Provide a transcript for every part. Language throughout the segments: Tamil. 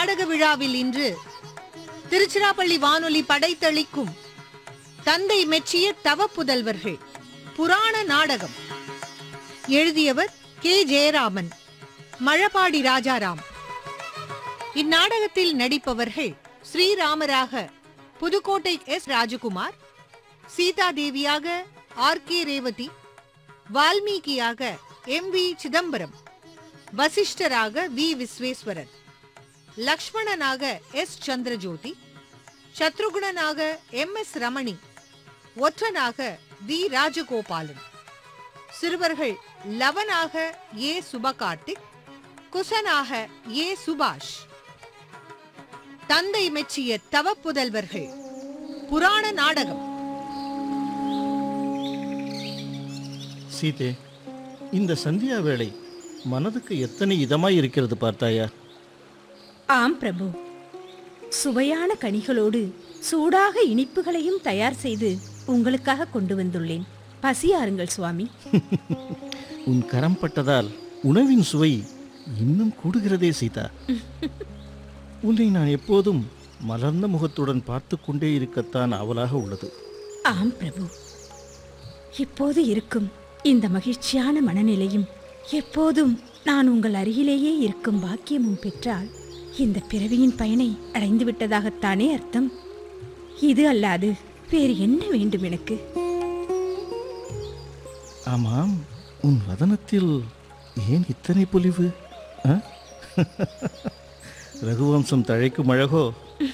நாடக விழாவில் இன்று திருச்சிராப்பள்ளி வானொலி படைத்தளிக்கும் தந்தை மெச்சிய தவ புதல்வர்கள் புராண நாடகம். எழுதியவர் K. Jayaraman, Mazhapadi Rajaram. இந்நாடகத்தில் நடிப்பவர்கள் ஸ்ரீராமராக Pudukkottai S. Rajakumar, சீதாதேவியாக R. K. Revathi, வால்மீகியாக M. We. Chidambaram, வசிஷ்டராக we. Visweswaran, லக்ஷ்மணனாக S. Chandrajothi, சத்ருகுணனாக M. S. Ramani, ஒற்றனாக we. Rajagopalan. சிறுவர்கள் லவனாக ஏ. சுபகார்த்திக், குசனாக ஏ. சுபாஷ். தந்தை மெச்சிய தவ புதல்வர்கள் புராண நாடகம். சீதே, இந்த சந்தியா வேளை மனதுக்கு எத்தனை இதமாய் இருக்கிறது பார்த்தாயா? ஆம் பிரபு, சுவையான கனிகளோடு சூடாக இனிப்புகளையும் தயார் செய்து உங்களுக்காக கொண்டு வந்துள்ளேன். பசியாருங்கள் சுவாமி. உன் கரம் பட்டதால் உணவின் சுவை இன்னும் கூடுகிறதே சீதா. உன்னை நான் எப்போதும் மலர்ந்த முகத்துடன் பார்த்து கொண்டே இருக்கத்தான் ஆவலாக உள்ளது. ஆம் பிரபு, இப்போது இருக்கும் இந்த மகிழ்ச்சியான மனநிலையும் எப்போதும் நான் உங்கள் அருகிலேயே இருக்கும் பாக்கியமும் பெற்றால் இந்த பிறவியின் பயனை அடைந்து விட்டதாகத்தானே அர்த்தம். இது அல்லாது வேறு என்ன வேண்டும் எனக்கு? ஆமாம், உன் வதனத்தில் ஏன் இத்தனை பொலிவு? ரகுவம்சம் தழைக்கும் அழகோ?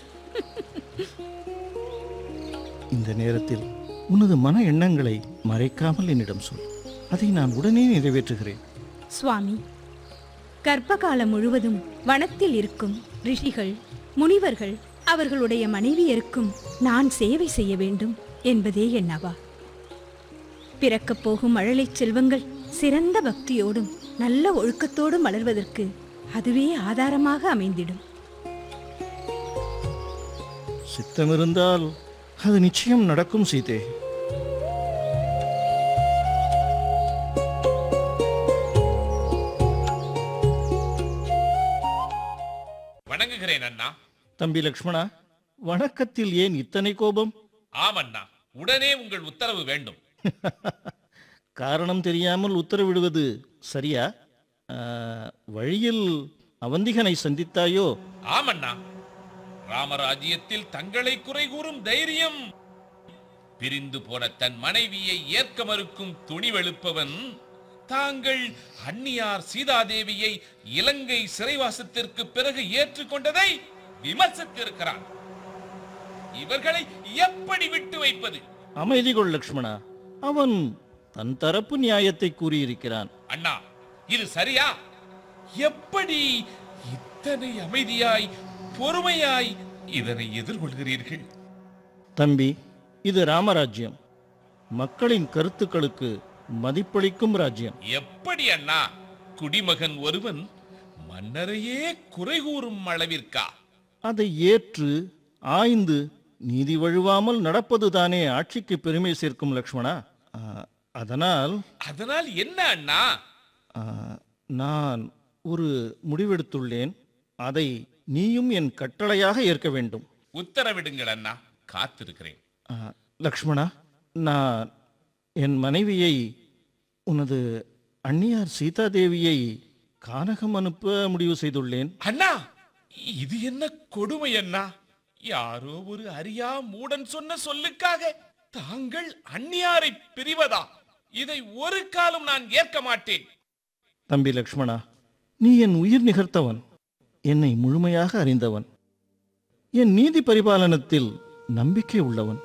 இந்த நேரத்தில் உனது மன எண்ணங்களை மறைக்காமல் என்னிடம் சொல். அதை நான் உடனே நிறைவேற்றுகிறேன். சுவாமி, கர்ப்பகாலம் முழுவதும் வனத்தில் இருக்கும் ரிஷிகள், முனிவர்கள், அவர்களுடைய மனைவியருக்கும் நான் சேவை செய்ய வேண்டும் என்பதே என்னவா? பிறக்கப் போகும் மழலை செல்வங்கள் சிறந்த பக்தியோடும் நல்ல ஒழுக்கத்தோடும் வளர்வதற்கு அதுவே ஆதாரமாக அமைந்திடும். சித்தமிருந்தால் அது நிச்சயம் நடக்கும் சீதே. வணங்குகிறேன் அண்ணா. தம்பி லக்ஷ்மணா, வணக்கத்தில் ஏன் இத்தனை கோபம்? ஆமண்ணா, உடனே உங்கள் உத்தரவு வேண்டும். காரணம் தெரியாமல் உத்தரவிடுவது சரியா? வழியில் அவந்திகனை சந்தித்தாயோ? ஆமண்ணா, ராமராஜ்யத்தில் தங்களை குறை கூறும் தைரியம், பிரிந்து போன தன் மனைவியை ஏற்க மறுக்கும் துணிவெழுப்பவன் தாங்கள் அன்னியார் சீதாதேவியை இலங்கை சிறைவாசத்திற்கு பிறகு ஏற்றுக்கொண்டதை விமர்சித்திருக்கிறான். இவர்களை எப்படி விட்டு வைப்பது? அமைதி கொள் லக்ஷ்மணா, அவன் தன் தரப்பு நியாயத்தை கூறியிருக்கிறான். அண்ணா, இது சரியா? எப்படி இத்தனை அமைதியாய் பொறுமையாய் இதனை எதிர்கொள்கிறீர்கள்? தம்பி, இது ராமராஜ்யம், மக்களின் கருத்துக்களுக்கு மதிப்பளிக்கும் ராஜ்யம். எப்படி அண்ணா? குடிமகன் ஒருவன் மன்னரையே குறை கூறும் அளவிற்கா? அதை ஏற்று ஆய்ந்து நீதி வழுவாமல் நடப்பதுதானே ஆட்சிக்கு பெருமை சேர்க்கும் லக்ஷ்மணா. அதனால் என்ன அண்ணா? நான் ஒரு முடிவெடுத்துள்ளேன். அதை நீயும் என் கட்டளையாக ஏற்க வேண்டும். உத்தரவிடுங்கள் அண்ணா, காத்திருக்கிறேன். லக்ஷ்மணா, நான் என் மனைவியை, உனது அன்னியார் சீதாதேவியை கானகம் அனுப்ப முடிவு செய்துள்ளேன். அண்ணா, இது என்ன கொடுமை அண்ணா? யாரோ ஒரு அறியா மூடன் சொன்ன சொல்லுக்காக தாங்கள் அந்நியாரை பிரிவதா? இதை ஒரு காலம் நான் ஏற்க மாட்டேன். தம்பி லக்ஷ்மணா, நீ என் உயிர் நிகர்த்தவன், என்னை முழுமையாக அறிந்தவன், என் நீதி பரிபாலனத்தில் நம்பிக்கை உள்ளவன்.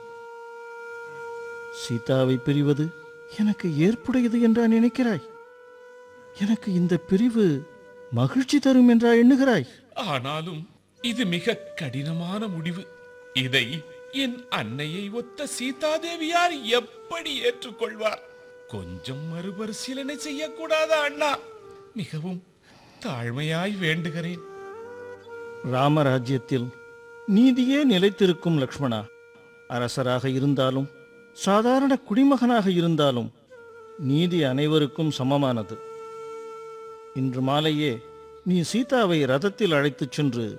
சீதாவை பிரிவது எனக்கு ஏற்புடையது என்றா நினைக்கிறாய்? எனக்கு இந்த பிரிவு மகிழ்ச்சி தரும் என்றா எண்ணுகிறாய்? ஆனாலும் இது மிக கடினமான முடிவு. இதை என் அன்னையை ஒத்த சீதாதேவியார் எப்படி ஏற்றுக்கொள்வார்? கொஞ்சம் மறுபரிசீலனை செய்யக்கூடாதா அண்ணா? மிகவும் தாழ்மையாய் வேண்டுகிறேன். ராமராஜ்யத்தில் நீதியே நிலைத்திருக்கும் லக்ஷ்மணா. அரசராக இருந்தாலும் சாதாரண குடிமகனாக இருந்தாலும் நீதி அனைவருக்கும் சமமானது. இன்று மாலையே நீ சீதாவை ரதத்தில் அழைத்துச் சென்று